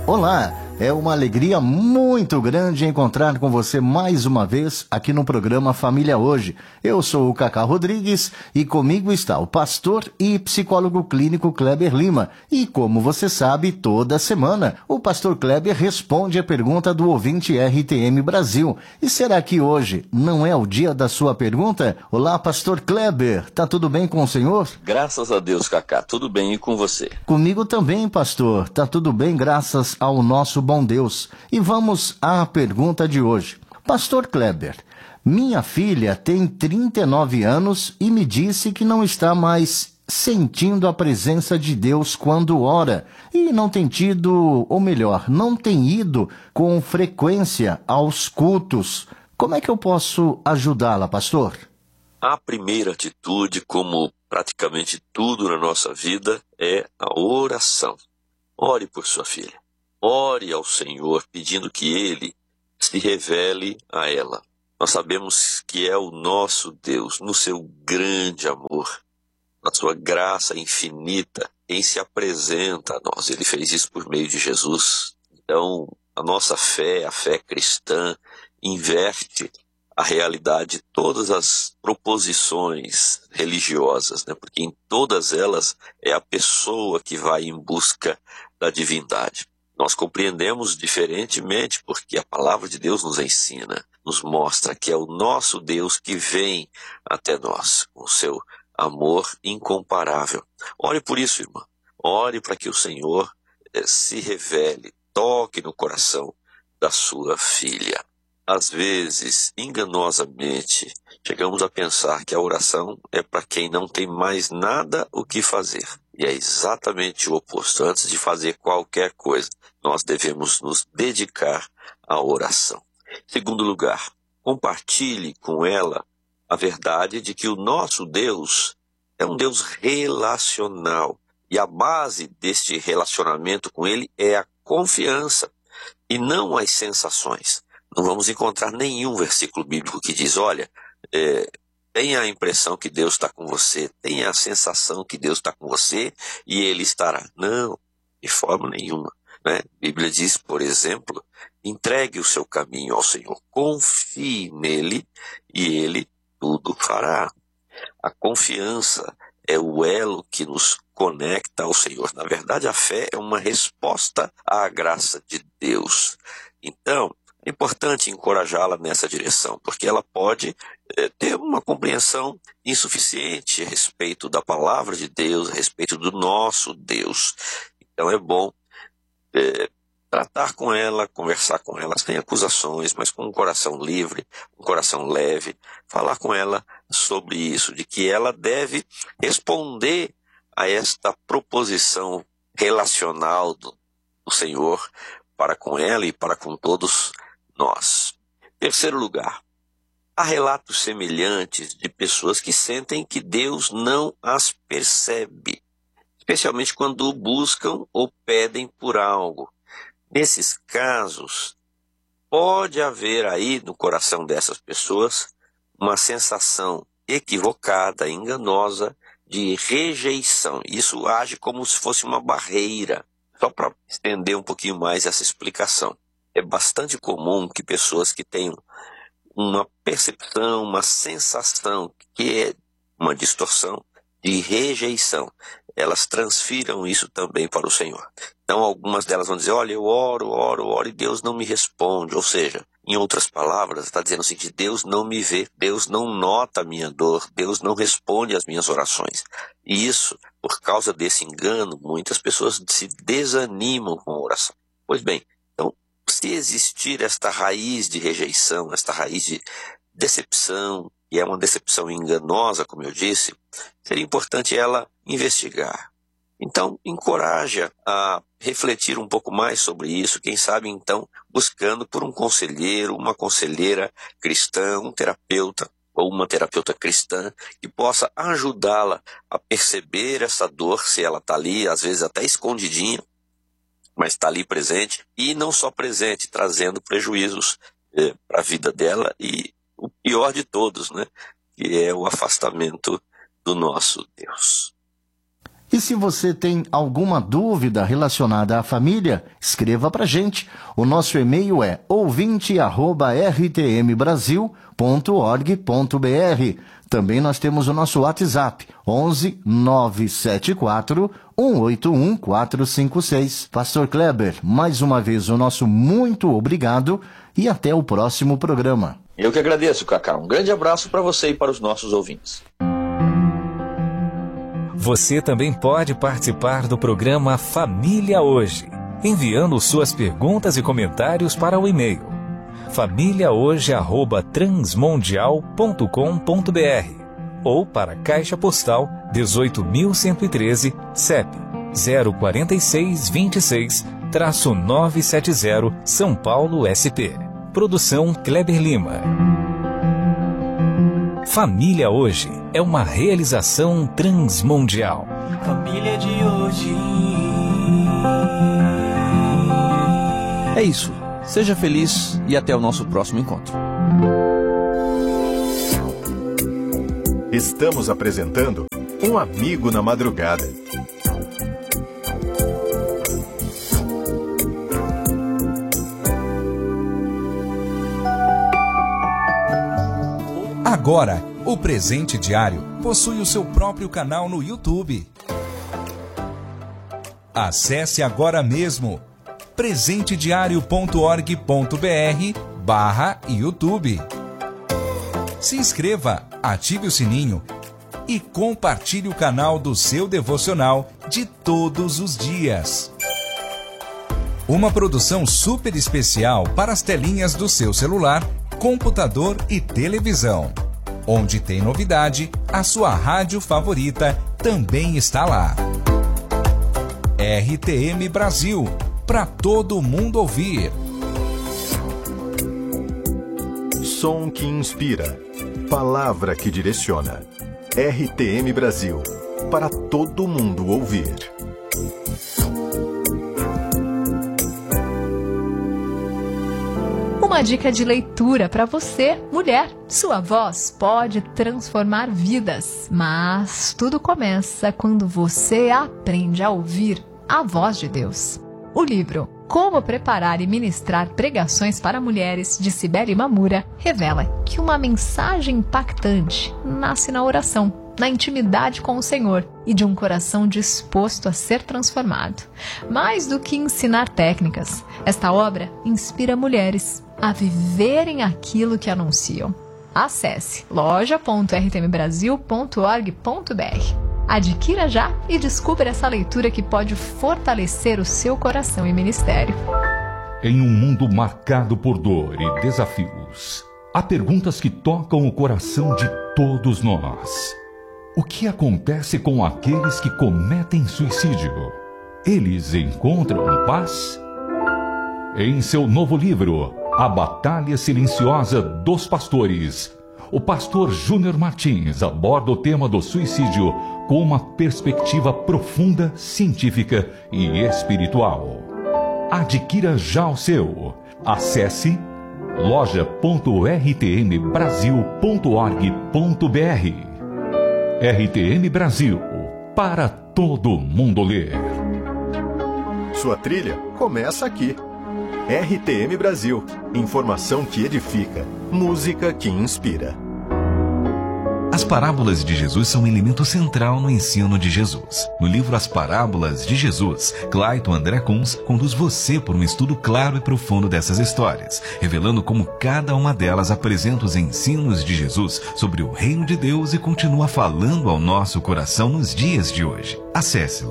Olá, é uma alegria muito grande encontrar com você mais uma vez aqui no programa Família Hoje. Eu sou o Cacá Rodrigues e comigo está o pastor e psicólogo clínico Kleber Lima. E como você sabe, toda semana o pastor Kleber responde a pergunta do ouvinte RTM Brasil. E será que hoje não é o dia da sua pergunta? Olá, pastor Kleber, tá tudo bem com o senhor? Graças a Deus, Cacá, tudo bem, e com você? Comigo também, pastor. Tá tudo bem, graças ao nosso bom Deus. E vamos à pergunta de hoje. Pastor Kleber, minha filha tem 39 anos e me disse que não está mais sentindo a presença de Deus quando ora e não tem tido, ou melhor, não tem ido com frequência aos cultos. Como é que eu posso ajudá-la, pastor? A primeira atitude, como praticamente tudo na nossa vida, é a oração. Ore por sua filha. Ore ao Senhor pedindo que Ele se revele a ela. Nós sabemos que é o nosso Deus, no seu grande amor, na sua graça infinita, em se apresenta a nós. Ele fez isso por meio de Jesus. Então, a nossa fé, a fé cristã, inverte a realidade de todas as proposições religiosas, né? Porque em todas elas é a pessoa que vai em busca da divindade. Nós compreendemos diferentemente porque a palavra de Deus nos ensina, nos mostra que é o nosso Deus que vem até nós, com o seu amor incomparável. Ore por isso, irmã. Ore para que o Senhor se revele, toque no coração da sua filha. Às vezes, enganosamente, chegamos a pensar que a oração é para quem não tem mais nada o que fazer. E é exatamente o oposto. Antes de fazer qualquer coisa, nós devemos nos dedicar à oração. Segundo lugar, compartilhe com ela a verdade de que o nosso Deus é um Deus relacional. E a base deste relacionamento com Ele é a confiança e não as sensações. Não vamos encontrar nenhum versículo bíblico que diz, olha, tenha a impressão que Deus está com você, tenha a sensação que Deus está com você e Ele estará. Não, de forma nenhuma. Né? A Bíblia diz, por exemplo, entregue o seu caminho ao Senhor, confie nele e Ele tudo fará. A confiança é o elo que nos conecta ao Senhor. Na verdade, a fé é uma resposta à graça de Deus. Então, é importante encorajá-la nessa direção, porque ela pode ter uma compreensão insuficiente a respeito da palavra de Deus, a respeito do nosso Deus. Então é bom tratar com ela, conversar com ela sem acusações, mas com um coração livre, um coração leve, falar com ela sobre isso, de que ela deve responder a esta proposição relacional do Senhor para com ela e para com todos nós. Terceiro lugar, há relatos semelhantes de pessoas que sentem que Deus não as percebe, especialmente quando o buscam ou pedem por algo. Nesses casos, pode haver aí no coração dessas pessoas uma sensação equivocada, enganosa, de rejeição. Isso age como se fosse uma barreira. Só para estender um pouquinho mais essa explicação. É bastante comum que pessoas que tenham uma percepção, uma sensação que é uma distorção de rejeição, elas transfiram isso também para o Senhor. Então algumas delas vão dizer, olha, eu oro e Deus não me responde. Ou seja, em outras palavras, está dizendo o seguinte, Deus não me vê, Deus não nota a minha dor, Deus não responde às minhas orações. E isso, por causa desse engano, muitas pessoas se desanimam com a oração. Pois bem, então, se existir esta raiz de rejeição, esta raiz de decepção, e é uma decepção enganosa, como eu disse, seria importante ela investigar. Então, encoraja a refletir um pouco mais sobre isso, quem sabe então buscando por um conselheiro, uma conselheira cristã, um terapeuta ou uma terapeuta cristã que possa ajudá-la a perceber essa dor, se ela está ali, às vezes até escondidinha, mas está ali presente, e não só presente, trazendo prejuízos para a vida dela e o pior de todos, né? Que é o afastamento do nosso Deus. E se você tem alguma dúvida relacionada à família, escreva pra gente. O nosso e-mail é ouvinte@rtmbrasil.org.br. Também nós temos o nosso WhatsApp, 11 974 181 456. Pastor Kleber, mais uma vez o nosso muito obrigado e até o próximo programa. Eu que agradeço, Cacá. Um grande abraço para você e para os nossos ouvintes. Você também pode participar do programa Família Hoje, enviando suas perguntas e comentários para o e-mail famíliahoje@transmundial.com.br ou para a Caixa Postal 18.113, CEP 04626-970, São Paulo, SP. Produção Kleber Lima. Família Hoje é uma realização transmundial. Família de hoje. É isso. Seja feliz e até o nosso próximo encontro. Estamos apresentando Um Amigo na Madrugada. Agora, o Presente Diário possui o seu próprio canal no YouTube. Acesse agora mesmo presentediario.org.br/YouTube. Se inscreva, ative o sininho e compartilhe o canal do seu devocional de todos os dias. Uma produção super especial para as telinhas do seu celular, computador e televisão. Onde tem novidade, a sua rádio favorita também está lá. RTM Brasil, para todo mundo ouvir. Som que inspira, palavra que direciona. RTM Brasil, para todo mundo ouvir. Uma dica de leitura para você, mulher. Sua voz pode transformar vidas, mas tudo começa quando você aprende a ouvir a voz de Deus. O livro Como Preparar e Ministrar Pregações para Mulheres, de Cibele Mamura, revela que uma mensagem impactante nasce na oração, na intimidade com o Senhor e de um coração disposto a ser transformado. Mais do que ensinar técnicas, esta obra inspira mulheres a viverem aquilo que anunciam. Acesse loja.rtmbrasil.org.br. Adquira já e descubra essa leitura que pode fortalecer o seu coração e ministério. Em um mundo marcado por dor e desafios, há perguntas que tocam o coração de todos nós. O que acontece com aqueles que cometem suicídio? Eles encontram paz? Em seu novo livro, A Batalha Silenciosa dos Pastores, o pastor Júnior Martins aborda o tema do suicídio com uma perspectiva profunda, científica e espiritual. Adquira já o seu. Acesse loja.rtmbrasil.org.br. RTM Brasil, para todo mundo ler. Sua trilha começa aqui. RTM Brasil, informação que edifica, música que inspira. As parábolas de Jesus são um elemento central no ensino de Jesus. No livro As Parábolas de Jesus, Clayton André Kunz conduz você por um estudo claro e profundo dessas histórias, revelando como cada uma delas apresenta os ensinos de Jesus sobre o reino de Deus e continua falando ao nosso coração nos dias de hoje. Acesse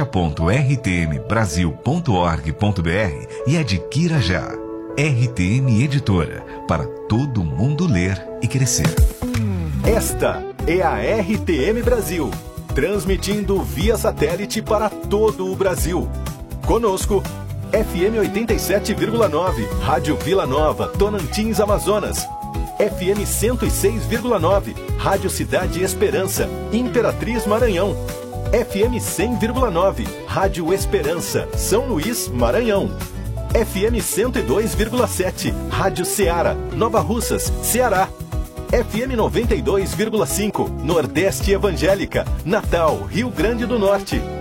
loja.rtmbrasil.org.br e adquira já. RTM Editora, para todo mundo ler e crescer. Esta é a RTM Brasil, transmitindo via satélite para todo o Brasil. Conosco, FM 87,9, Rádio Vila Nova, Tonantins, Amazonas. FM 106,9, Rádio Cidade Esperança, Imperatriz, Maranhão. FM 100,9, Rádio Esperança, São Luís, Maranhão. FM 102,7, Rádio Ceará, Nova Russas, Ceará. FM 92,5, Nordeste Evangélica, Natal, Rio Grande do Norte.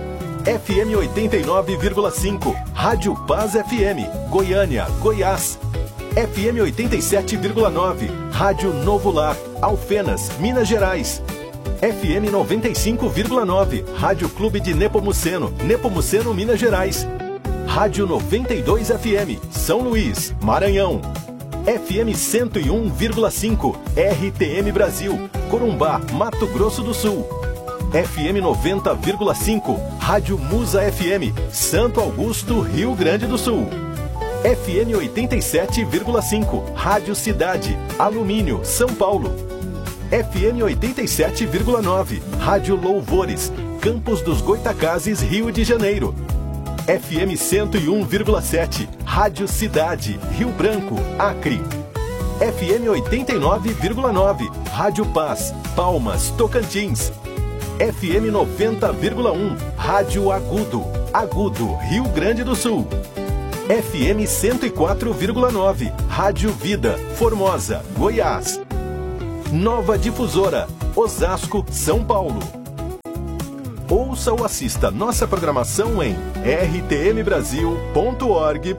FM 89,5, Rádio Paz FM, Goiânia, Goiás. FM 87,9, Rádio Novo Lar, Alfenas, Minas Gerais. FM 95,9, Rádio Clube de Nepomuceno, Nepomuceno, Minas Gerais. Rádio 92 FM, São Luís, Maranhão. FM 101,5, RTM Brasil, Corumbá, Mato Grosso do Sul. FM 90,5, Rádio Musa FM, Santo Augusto, Rio Grande do Sul. FM 87,5, Rádio Cidade, Alumínio, São Paulo. FM 87,9, Rádio Louvores, Campos dos Goitacazes, Rio de Janeiro. FM 101,7, Rádio Cidade, Rio Branco, Acre. FM 89,9, Rádio Paz, Palmas, Tocantins. FM 90,1, Rádio Agudo, Agudo, Rio Grande do Sul. FM 104,9, Rádio Vida, Formosa, Goiás. Nova Difusora, Osasco, São Paulo. Ouça ou assista nossa programação em rtmbrasil.org.br.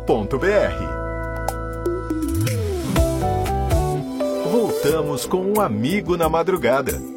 Voltamos com um Amigo na Madrugada.